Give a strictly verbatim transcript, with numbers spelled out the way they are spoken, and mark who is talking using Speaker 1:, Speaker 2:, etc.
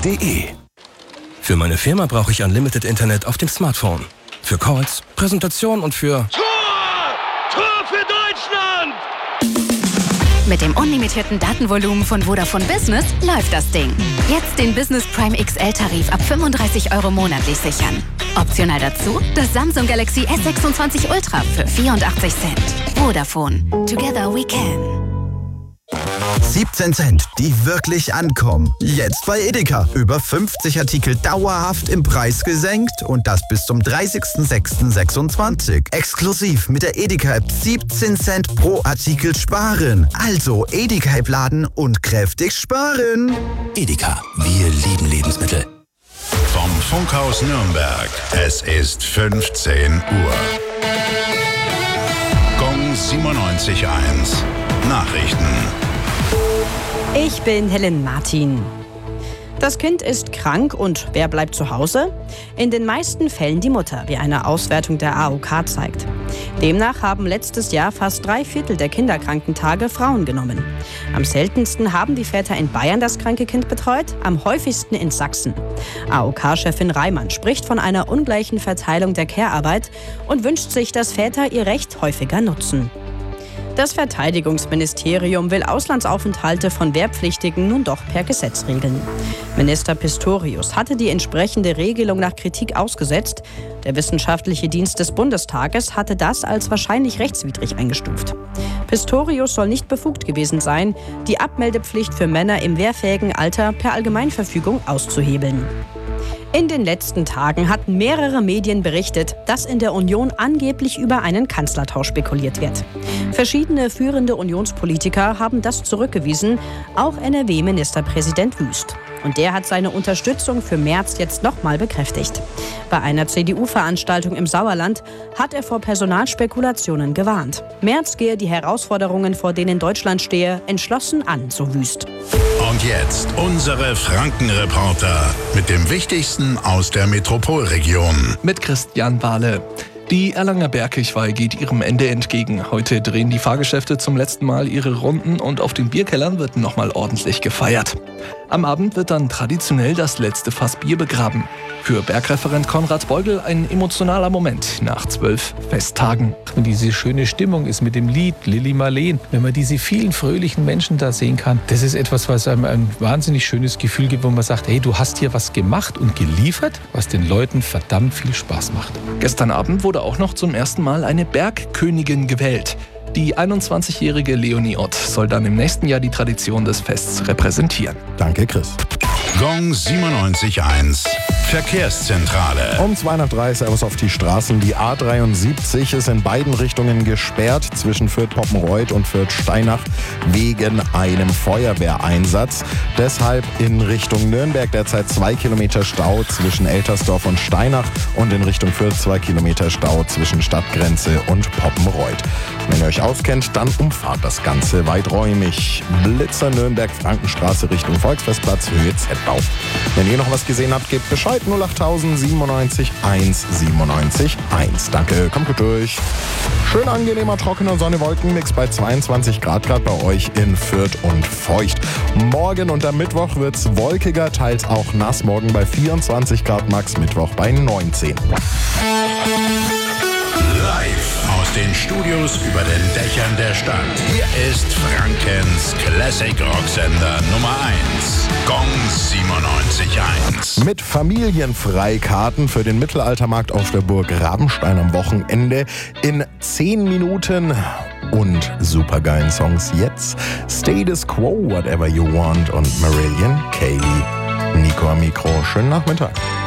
Speaker 1: punkt de. Für meine Firma brauche ich Unlimited Internet auf dem Smartphone. Für Calls, Präsentation und für...
Speaker 2: Tor! Tor für Deutschland!
Speaker 3: Mit dem unlimitierten Datenvolumen von Vodafone Business läuft das Ding. Jetzt den Business Prime X L-Tarif ab fünfunddreißig Euro monatlich sichern. Optional dazu das Samsung Galaxy S sechsundzwanzig Ultra für vierundachtzig Cent. Vodafone. Together we can.
Speaker 4: siebzehn Cent, die wirklich ankommen. Jetzt bei Edeka. Über fünfzig Artikel dauerhaft im Preis gesenkt und das bis zum dreißigsten sechsten sechsundzwanzig. Exklusiv mit der Edeka-App siebzehn Cent pro Artikel sparen. Also Edeka-App laden und kräftig sparen.
Speaker 1: Edeka, wir lieben Lebensmittel.
Speaker 5: Vom Funkhaus Nürnberg. Es ist fünfzehn Uhr. Gong siebenundneunzig Komma eins. Nachrichten.
Speaker 6: Ich bin Helen Martin. Das Kind ist krank und wer bleibt zu Hause? In den meisten Fällen die Mutter, wie eine Auswertung der A O K zeigt. Demnach haben letztes Jahr fast drei Viertel der Kinderkrankentage Frauen genommen. Am seltensten haben die Väter in Bayern das kranke Kind betreut, am häufigsten in Sachsen. A O K-Chefin Reimann spricht von einer ungleichen Verteilung der Care-Arbeit und wünscht sich, dass Väter ihr Recht häufiger nutzen. Das Verteidigungsministerium will Auslandsaufenthalte von Wehrpflichtigen nun doch per Gesetz regeln. Minister Pistorius hatte die entsprechende Regelung nach Kritik ausgesetzt. Der Wissenschaftliche Dienst des Bundestages hatte das als wahrscheinlich rechtswidrig eingestuft. Pistorius soll nicht befugt gewesen sein, die Abmeldepflicht für Männer im wehrfähigen Alter per Allgemeinverfügung auszuhebeln. In den letzten Tagen hatten mehrere Medien berichtet, dass in der Union angeblich über einen Kanzlertausch spekuliert wird. Verschiedene führende Unionspolitiker haben das zurückgewiesen, auch N R W-Ministerpräsident Wüst. Und der hat seine Unterstützung für Merz jetzt nochmal bekräftigt. Bei einer C D U-Veranstaltung im Sauerland hat er vor Personalspekulationen gewarnt. Merz gehe die Herausforderungen, vor denen Deutschland stehe, entschlossen an, so Wüst.
Speaker 5: Und jetzt unsere Frankenreporter mit dem Wichtigsten aus der Metropolregion.
Speaker 7: Mit Christian Bahle. Die Erlanger Bergkirchweih geht ihrem Ende entgegen. Heute drehen die Fahrgeschäfte zum letzten Mal ihre Runden und auf den Bierkellern wird nochmal ordentlich gefeiert. Am Abend wird dann traditionell das letzte Fass Bier begraben. Für Bergreferent Konrad Beugel ein emotionaler Moment nach zwölf Festtagen.
Speaker 8: Und diese schöne Stimmung ist mit dem Lied Lili Marleen. Wenn man diese vielen fröhlichen Menschen da sehen kann, das ist etwas, was einem ein wahnsinnig schönes Gefühl gibt, wo man sagt, hey, du hast hier was gemacht und geliefert, was den Leuten verdammt viel Spaß macht.
Speaker 7: Gestern Abend wurde auch noch zum ersten Mal eine Bergkönigin gewählt. Die einundzwanzigjährige Leonie Ott soll dann im nächsten Jahr die Tradition des Fests repräsentieren.
Speaker 9: Danke, Chris.
Speaker 5: Gong siebenundneunzig Komma eins. Verkehrszentrale.
Speaker 9: Um zwei nach drei Servus auf die Straßen. Die A dreiundsiebzig ist in beiden Richtungen gesperrt, zwischen Fürth-Poppenreuth und Fürth-Steinach, wegen einem Feuerwehreinsatz. Deshalb in Richtung Nürnberg derzeit zwei Kilometer Stau zwischen Eltersdorf und Steinach und in Richtung Fürth zwei Kilometer Stau zwischen Stadtgrenze und Poppenreuth. Wenn ihr euch auskennt, dann umfahrt das Ganze weiträumig. Blitzer Nürnberg, Frankenstraße Richtung Volksfestplatz, Höhe Z-Bau. Wenn ihr noch was gesehen habt, gebt Bescheid. null acht siebenundneunzig eins siebenundneunzig eins. Danke, kommt gut durch. Schön angenehmer, trockener Sonne-Wolkenmix bei zweiundzwanzig Grad gerade bei euch in Fürth und feucht. Morgen und am Mittwoch wird's wolkiger, teils auch nass. Morgen bei vierundzwanzig Grad max, Mittwoch bei neunzehn.
Speaker 5: Live aus den Studios über den Dächern der Stadt. Hier ist Frankens Classic Rocksender Nummer eins. Gong siebenundneunzig Komma eins.
Speaker 9: Mit Familienfreikarten für den Mittelaltermarkt auf der Burg Rabenstein am Wochenende in zehn Minuten und supergeilen Songs jetzt. Status Quo, Whatever You Want und Marillion Kaylee. Nico am Mikro, schönen Nachmittag.